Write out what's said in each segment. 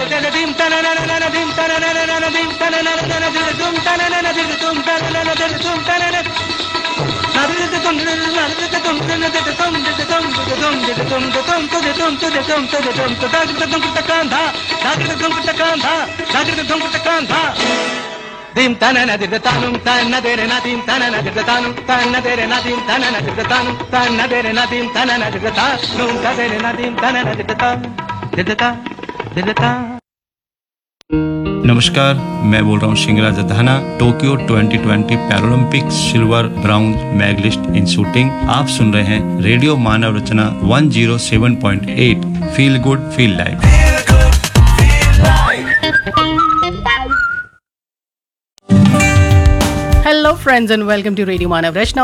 dim tanana dirtanum tanna dere nadim tanana dirtanum tanna dere nadim tanana dirtanum tanna dere nadim tanana dirtanum dere nadim tanana dirtan. नमस्कार, मैं बोल रहा हूँ शिंगराज Adhana. Tokyo 2020 Paralympics silver brown medallist इन shooting. आप सुन रहे हैं radio Manav Rachna 107.8 feel good feel live. Hello friends and welcome to radio Manav Rachna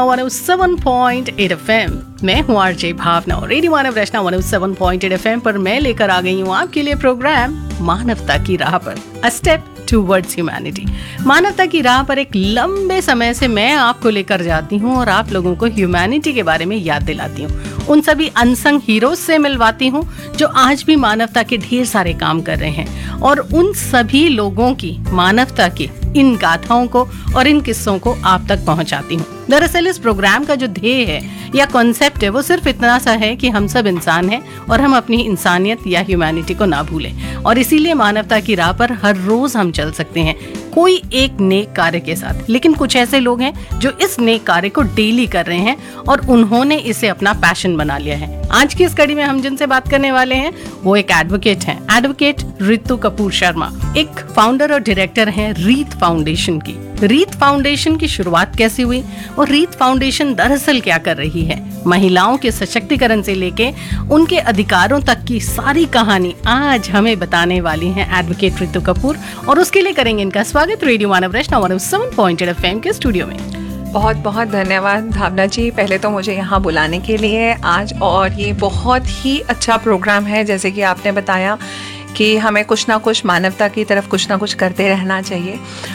107.8 FM। मैं हूँ आरजे भावना। रेडियो मानव रचना 107.8 FM पर मैं लेकर आ गई हूँ आपके लिए प्रोग्राम मानवता की राह पर, अ स्टेप टूवर्ड्स ह्यूमैनिटी। मानवता की राह पर एक लंबे समय से मैं आपको लेकर जाती हूँ और आप लोगों को ह्यूमैनिटी के बारे में याद दिलाती हूँ। उन सभी अनसंग हीरोज से मिलवाती हूँ जो आज भी मानवता के ढेर सारे काम कर रहे हैं, और उन सभी लोगों की मानवता की इन गाथाओं को और इन किस्सों को आप तक पहुंचाती हूँ। दरअसल इस प्रोग्राम का जो ध्येय है या कॉन्सेप्ट है वो सिर्फ इतना सा है कि हम सब इंसान हैं और हम अपनी इंसानियत या ह्यूमैनिटी को ना भूलें, और इसीलिए मानवता की राह पर हर रोज हम चल सकते हैं कोई एक नेक कार्य के साथ। लेकिन कुछ ऐसे लोग हैं जो इस नेक कार्य को डेली कर रहे हैं और उन्होंने इसे अपना पैशन बना लिया है। आज की इस कड़ी में हम जिनसे बात करने वाले हैं वो एक एडवोकेट हैं, एडवोकेट रितु कपूर शर्मा। एक फाउंडर और डायरेक्टर हैं रीत फाउंडेशन की। रीत फाउंडेशन की शुरुआत कैसे हुई और रीत फाउंडेशन दरअसल क्या कर रही है, महिलाओं के सशक्तिकरण से लेके उनके अधिकारों तक की सारी कहानी आज हमें बताने वाली हैं एडवोकेट रितु कपूर, और उसके लिए करेंगे इनका स्वागत रेडियो मानव रचना 107.8 FM के स्टूडियो में। बहुत बहुत धन्यवाद भावना जी, पहले तो मुझे यहाँ बुलाने के लिए आज, और ये बहुत ही अच्छा प्रोग्राम है। जैसे कि आपने बताया कि हमें कुछ ना कुछ मानवता की तरफ कुछ ना कुछ करते रहना चाहिए,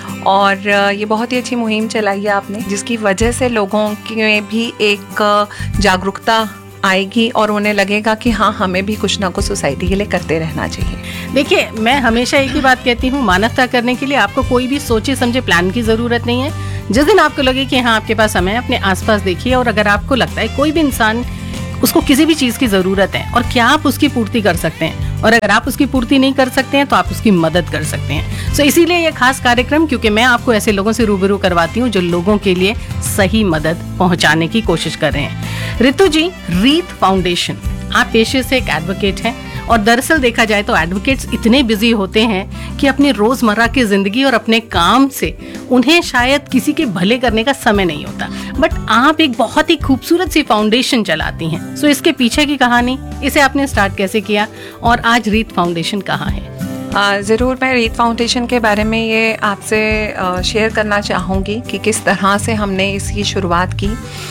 और ये बहुत ही अच्छी मुहिम चलाई है आपने, जिसकी वजह से लोगों में भी एक जागरूकता आएगी और उन्हें लगेगा कि हाँ, हमें भी कुछ ना कुछ सोसाइटी के लिए करते रहना चाहिए। देखिए, मैं हमेशा एक ही बात कहती हूँ, मानवता करने के लिए आपको कोई भी सोचे समझे प्लान की जरूरत नहीं है। जिस दिन आपको लगे कि हाँ आपके पास समय है, अपने आसपास देखिए, और अगर आपको लगता है कोई भी इंसान उसको किसी भी चीज की जरूरत है और क्या आप उसकी पूर्ति कर सकते हैं, और अगर आप उसकी पूर्ति नहीं कर सकते हैं तो आप उसकी मदद कर सकते हैं। सो इसीलिए ये खास कार्यक्रम, क्योंकि मैं आपको ऐसे लोगों से रूबरू करवाती हूँ जो लोगों के लिए सही मदद पहुंचाने की कोशिश कर रहे हैं। रितु जी, रीत फाउंडेशन, आप पेशे से एक एडवोकेट हैं, और दरअसल देखा जाए तो एडवोकेट्स इतने बिजी होते हैं कि अपनी रोजमर्रा की जिंदगी और अपने काम से उन्हें शायद किसी के भले करने का समय नहीं होता, बट आप एक बहुत ही खूबसूरत सी फाउंडेशन चलाती हैं। सो इसके पीछे की कहानी, इसे आपने स्टार्ट कैसे किया और आज रीत फाउंडेशन कहाँ है? ज़रूर, मैं रीत फाउंडेशन के बारे में ये आपसे शेयर करना चाहूँगी कि किस तरह से हमने इसकी शुरुआत की।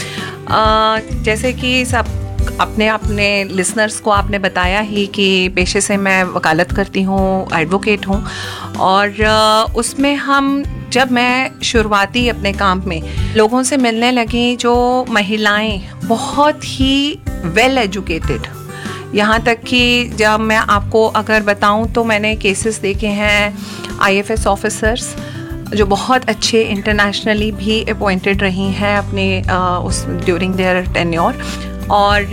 जैसे कि सब अपने लिसनर्स को आपने बताया ही कि पेशे से मैं वकालत करती हूँ, एडवोकेट हूँ, और उसमें जब मैं शुरुआती अपने काम में लोगों से मिलने लगी जो महिलाएं बहुत ही वेल एजुकेटेड, यहाँ तक कि जब मैं आपको अगर बताऊँ तो मैंने केसेस देखे हैं IFS ऑफिसर्स जो बहुत अच्छे इंटरनेशनली भी अपॉइंटेड रही हैं अपने उस ड्यूरिंग देयर टेन्योर, और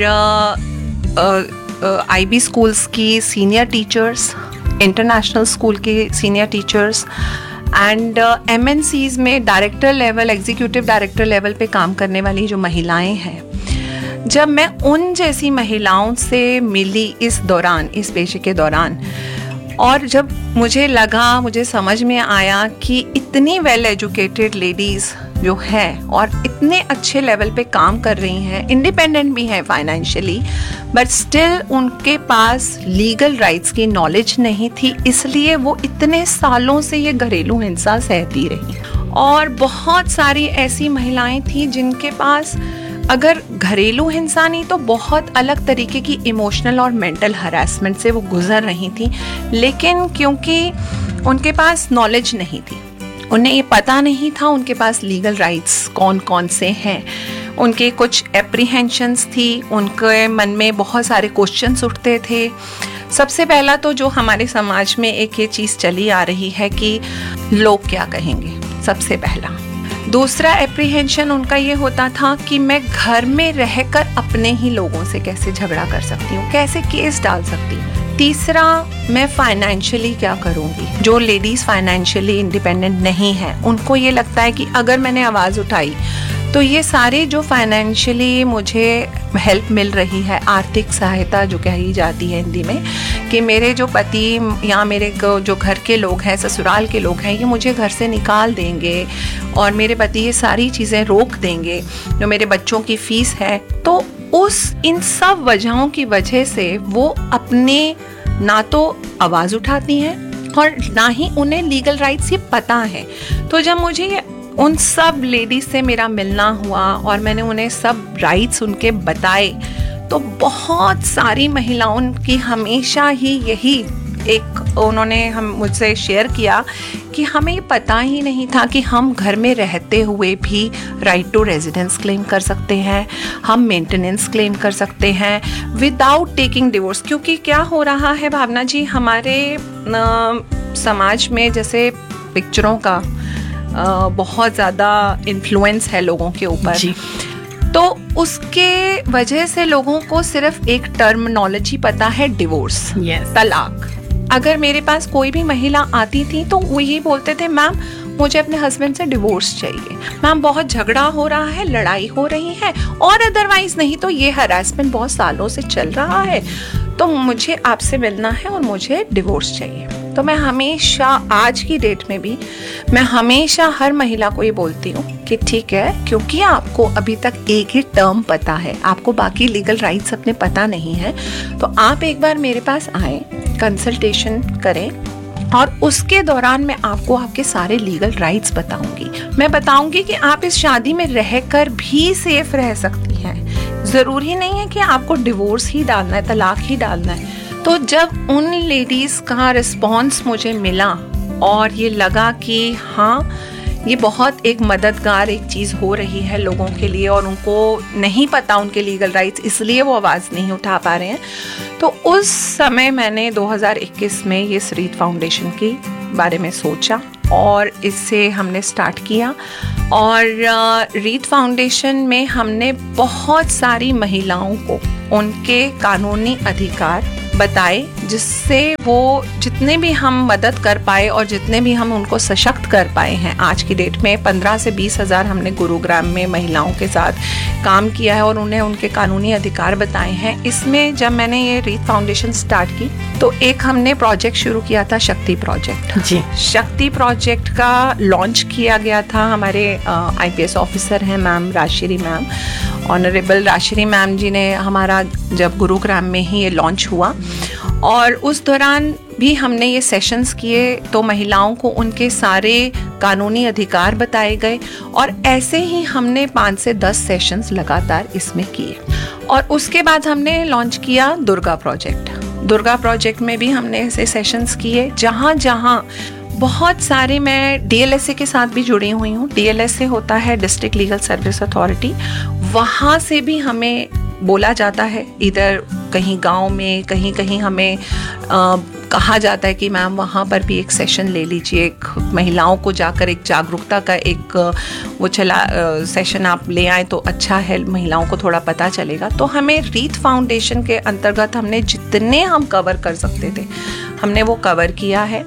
IB स्कूल्स की सीनियर टीचर्स, इंटरनेशनल स्कूल के सीनियर टीचर्स, एंड MNCs में director level, executive director level पे काम करने वाली जो महिलाएं हैं। जब मैं उन जैसी महिलाओं से मिली इस पेशे के दौरान, और जब मुझे समझ में आया कि इतनी वेल एजुकेटेड लेडीज़ जो हैं और इतने अच्छे लेवल पे काम कर रही हैं, इंडिपेंडेंट भी हैं फाइनेंशियली, बट स्टिल उनके पास लीगल राइट्स की नॉलेज नहीं थी, इसलिए वो इतने सालों से ये घरेलू हिंसा सहती रही। और बहुत सारी ऐसी महिलाएं थी जिनके पास अगर घरेलू हिंसा नहीं तो बहुत अलग तरीके की इमोशनल और मेंटल हरासमेंट से वो गुजर रही थी, लेकिन क्योंकि उनके पास नॉलेज नहीं थी, उन्हें ये पता नहीं था उनके पास लीगल राइट्स कौन कौन से हैं, उनके कुछ एप्रीहेंशंस थी, उनके मन में बहुत सारे क्वेश्चंस उठते थे। सबसे पहला तो जो हमारे समाज में एक ये चीज़ चली आ रही है कि लोग क्या कहेंगे, सबसे पहला। दूसरा एप्रीहेंशन उनका ये होता था कि मैं घर में रहकर अपने ही लोगों से कैसे झगड़ा कर सकती हूँ, कैसे केस डाल सकती हूँ। तीसरा, मैं फाइनेंशियली क्या करूँगी। जो लेडीज़ फाइनेंशियली इंडिपेंडेंट नहीं है, उनको ये लगता है कि अगर मैंने आवाज़ उठाई तो ये सारे जो फाइनेंशियली मुझे हेल्प मिल रही है, आर्थिक सहायता जो कही जाती है हिंदी में, कि मेरे जो पति या मेरे जो घर के लोग हैं, ससुराल के लोग हैं, ये मुझे घर से निकाल देंगे और मेरे पति ये सारी चीज़ें रोक देंगे, जो मेरे बच्चों की फ़ीस है। तो इन सब वजहों की वजह से वो अपने ना तो आवाज़ उठाती हैं और ना ही उन्हें लीगल राइट्स ये पता है। तो जब मुझे उन सब लेडीज से मेरा मिलना हुआ और मैंने उन्हें सब राइट्स उनके बताए, तो बहुत सारी महिलाओं की हमेशा ही यही एक उन्होंने हम मुझसे शेयर किया कि हमें ये पता ही नहीं था कि हम घर में रहते हुए भी राइट टू रेजिडेंस क्लेम कर सकते हैं, हम मेंटेनेंस क्लेम कर सकते हैं विदाउट टेकिंग डिवोर्स। क्योंकि क्या हो रहा है भावना जी, हमारे समाज में जैसे पिक्चरों का बहुत ज़्यादा इन्फ्लुएंस है लोगों के ऊपर, तो उसके वजह से लोगों को सिर्फ एक टर्मिनोलॉजी पता है, डिवोर्स, तलाक। अगर मेरे पास कोई भी महिला आती थी तो वो ये बोलते थे, मैम मुझे अपने हस्बैंड से डिवोर्स चाहिए, मैम बहुत झगड़ा हो रहा है, लड़ाई हो रही है, और अदरवाइज नहीं तो ये हरासमेंट बहुत सालों से चल रहा है, तो मुझे आपसे मिलना है और मुझे डिवोर्स चाहिए। तो मैं हमेशा, आज की डेट में भी मैं हमेशा हर महिला को ये बोलती हूँ कि ठीक है, क्योंकि आपको अभी तक एक ही टर्म पता है, आपको बाकी लीगल राइट्स अपने पता नहीं है, तो आप एक बार मेरे पास आए, कंसल्टेशन करें और उसके दौरान मैं आपको आपके सारे लीगल राइट्स बताऊंगी। मैं बताऊंगी कि आप इस शादी में रहकर भी सेफ रह सकती हैं। ज़रूरी नहीं है कि आपको डिवोर्स ही डालना है, तलाक ही डालना है। तो जब उन लेडीज़ का रिस्पॉन्स मुझे मिला और ये लगा कि हाँ, ये बहुत एक मददगार एक चीज़ हो रही है लोगों के लिए, और उनको नहीं पता उनके लीगल राइट्स, इसलिए वो आवाज़ नहीं उठा पा रहे हैं, तो उस समय मैंने 2021 में ये रीत फाउंडेशन के बारे में सोचा और इससे हमने स्टार्ट किया। और रीत फाउंडेशन में हमने बहुत सारी महिलाओं को उनके कानूनी अधिकार बताए, जिससे वो जितने भी हम मदद कर पाए और जितने भी हम उनको सशक्त कर पाए हैं। आज की डेट में 15 से 20 हज़ार हमने गुरुग्राम में महिलाओं के साथ काम किया है और उन्हें उनके कानूनी अधिकार बताए हैं। इसमें जब मैंने ये रीत फाउंडेशन स्टार्ट की तो एक हमने प्रोजेक्ट शुरू किया था, शक्ति प्रोजेक्ट जी। शक्ति प्रोजेक्ट का लॉन्च किया गया था, हमारे IPS ऑफिसर हैं ma'am Rajshree ma'am, honourable Rajshree ma'am जी ने हमारा जब गुरुग्राम में ही ये लॉन्च हुआ, और उस दौरान भी हमने ये सेशंस किए, तो महिलाओं को उनके सारे कानूनी अधिकार बताए गए, और ऐसे ही हमने 5 से 10 सेशंस लगातार इसमें किए। और उसके बाद हमने लॉन्च किया दुर्गा प्रोजेक्ट। दुर्गा प्रोजेक्ट में भी हमने ऐसे सेशंस किए, जहाँ जहाँ बहुत सारे, मैं DLSA के साथ भी जुड़ी हुई हूँ। DLSA होता है डिस्ट्रिक्ट लीगल सर्विस अथॉरिटी, वहाँ से भी हमें बोला जाता है, इधर कहीं गांव में कहीं कहीं हमें कहा जाता है कि मैम वहाँ पर भी एक सेशन ले लीजिए, एक महिलाओं को जाकर एक जागरूकता का एक वो सेशन आप ले आए तो अच्छा है, महिलाओं को थोड़ा पता चलेगा। तो हमें रीत फाउंडेशन के अंतर्गत हमने जितने हम कवर कर सकते थे हमने वो कवर किया है।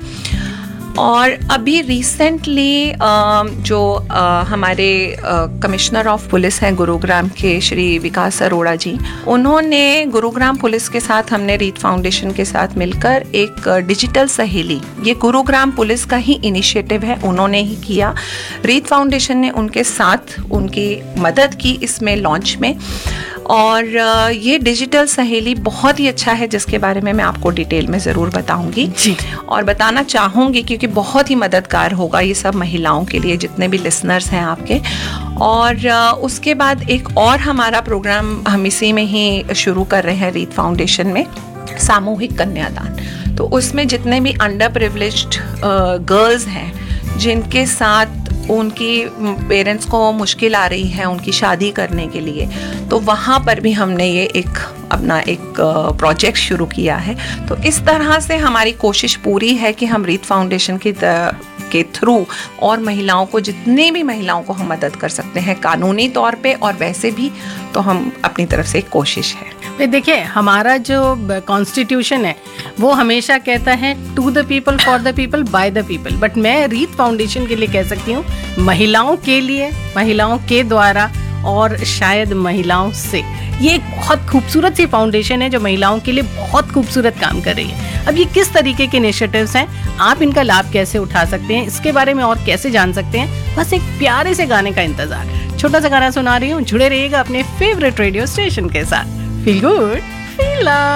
और अभी रिसेंटली जो हमारे कमिश्नर ऑफ पुलिस हैं गुरुग्राम के, श्री विकास अरोड़ा जी, उन्होंने गुरुग्राम पुलिस के साथ, हमने रीत फाउंडेशन के साथ मिलकर एक डिजिटल सहेली, ये गुरुग्राम पुलिस का ही इनिशिएटिव है, उन्होंने ही किया। रीत फाउंडेशन ने उनके साथ उनकी मदद की इसमें लॉन्च में, और ये डिजिटल सहेली बहुत ही अच्छा है, जिसके बारे में मैं आपको डिटेल में ज़रूर बताऊंगी जी, और बताना चाहूँगी क्योंकि बहुत ही मददगार होगा ये सब महिलाओं के लिए, जितने भी लिसनर्स हैं आपके। और उसके बाद एक और हमारा प्रोग्राम हम इसी में ही शुरू कर रहे हैं रीत फाउंडेशन में, सामूहिक कन्यादान। तो उसमें जितने भी अंडर प्रिविलेज्ड गर्ल्स हैं, जिनके साथ उनकी पेरेंट्स को मुश्किल आ रही है उनकी शादी करने के लिए, तो वहाँ पर भी हमने ये एक अपना एक प्रोजेक्ट शुरू किया है। तो इस तरह से हमारी कोशिश पूरी है कि हम रीत फाउंडेशन के थ्रू और महिलाओं को, जितने भी महिलाओं को हम मदद कर सकते हैं कानूनी तौर पे और वैसे भी, तो हम अपनी तरफ से एक कोशिश है। देखिए, हमारा जो कॉन्स्टिट्यूशन है वो हमेशा कहता है to the people, for the people, by the people, but मैं रीत फाउंडेशन के लिए कह सकती हूँ महिलाओं के लिए, महिलाओं के द्वारा और शायद महिलाओं से। ये एक बहुत खूबसूरत सी फाउंडेशन है जो महिलाओं के लिए बहुत खूबसूरत काम कर रही है। अब ये किस तरीके के इनिशिएटिव्स हैं, आप इनका लाभ कैसे उठा सकते हैं, इसके बारे में और कैसे जान सकते हैं, बस एक प्यारे से गाने का इंतजार। छोटा सा गाना सुना रही हूँ, जुड़े रहिएगा अपने फेवरेट रेडियो स्टेशन के साथ। Feel good, feel love.